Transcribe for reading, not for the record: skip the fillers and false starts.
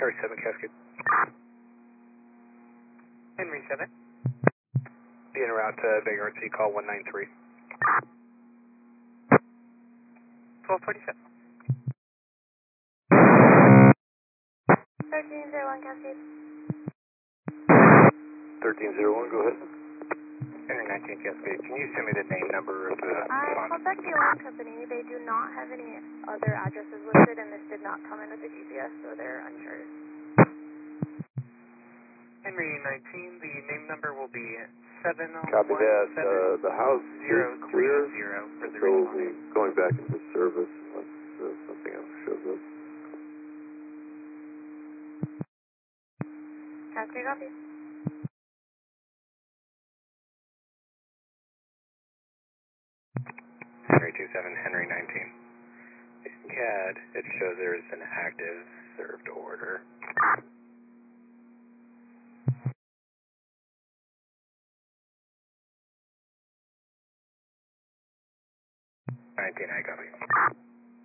Henry 7 Cascade. Henry 7. Be en route to Vega RC, call 193. 1247. 1301 Cascade. 1301, go ahead. Henry 19 Cascade, can you send me the name number of the I respondent? called back the alarm company. They do not have any other addresses listed, and this did not come in with the GPS, so they're unsure. Henry 19, the name number will be 717. Copy that. The house is clear, for the so we'll be respondent. going back into service unless something else shows up. Cascade copy. Henry 27, Henry 19. In CAD, it shows there's an active served order. 19, I copy.